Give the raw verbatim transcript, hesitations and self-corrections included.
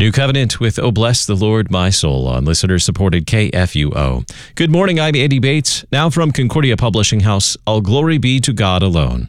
New Covenant with Oh Bless the Lord My Soul on listener-supported K F U O. Good morning, I'm Andy Bates. Now from Concordia Publishing House, All Glory Be to God Alone.